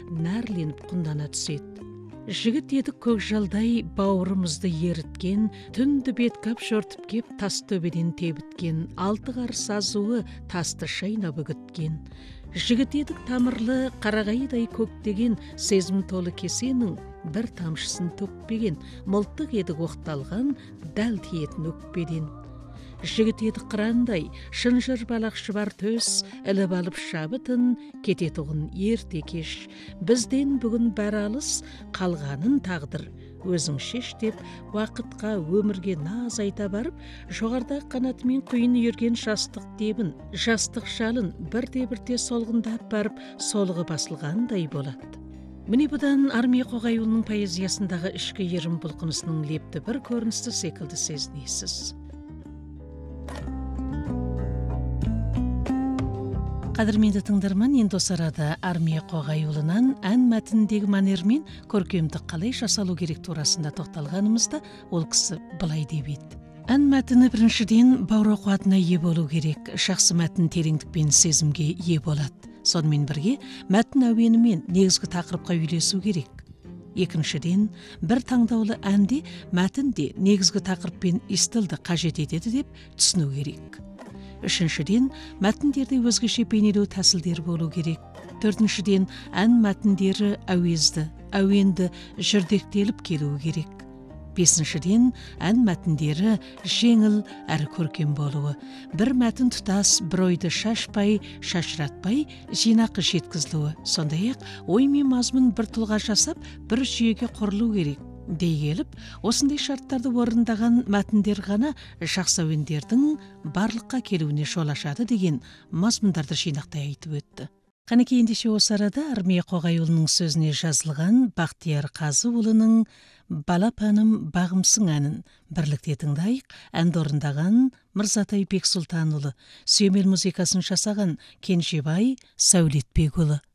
нәрленіп құндана түседі. Жігіт едік көкжалдай бауырымызды еріткен, түнді беткап шортып кеп тас төбеден тебіткен, алты қарыс азуы тасты шайнап үгіткен. Жігіт едік тамырлы қарағайдай көктеген, сезім толы кесенің бір тамшысын төкпеген, мылтық едік оқталған, дәл тиетін өкпеден. Жігіт едік қырандай, шынжыр балақшы бар төс, іліп алып шабытын, кететұғын ерте кеш. Бізден бүгін бәр алыс, қалғанын тағдыр, өзің шеш деп, уақытқа өмірге наз айта барып, жоғарда қанатымен құйын үйірген жастық дебін, жастық жалын бірте-бірте солғындап барып, солғы басылғандай болады. Міне бұдан Армия Қоғайұлының поэзиясындағы ішкі ерім бұлқынысының лепті бір көріністі секілді сезінесіз. Қадірменді тыңдарман, енді осы арада Армия Қоғайұлынан ән мәтініндегі манермен көркемдік қалай жасалу керек турасында тоқталғанымызда, ол кісі былай деп еді. Ән мәтіні біріншіден баурау қуатына ие болу керек, жақсы мәтін тереңдік пен сезімге ие болады. Сонымен бірге мәтін әуенімен негізгі тақырыпқа үйлесу керек. Екіншіден, бір таңдаулы әнде мәтінде негізгі тақырыппен естілді қажет етеді деп түсіну керек. Үшіншіден, мәтіндерде өзгеше бейнелеу тәсілдері болу керек. Төртіншіден, ән мәтіндері әуезді, әуенді жүрдектеліп келуі керек. Бесіншіден, ән мәтіндері жеңіл әрі көркем болуы. Бір мәтін тұтас, бір ойды шашпай, шашыратпай, жинақы жеткізілуі. Сондай-ақ, ой мен мазмұн бір тұлға жасап, бір жүйеге құрылу керек. Дей келіп, осындай шарттарды орындаған мәтіндер ғана жақсы әуендердің барлыққа келуіне жол ашады деген мазмұндарды жинақтай айтып өтті. Қанекей, ендеше осы арада Армия Қоғайұлының сөзіне жазылған Бақтияр Қазыұлының «Балапаным бағымсың» әнін бірлікте тыңдайық. Әнді орындаған Мырзатай Бексұлтанұлы, сүйемел музыкасын жасаған Кенжебай Сәулетбекұлы.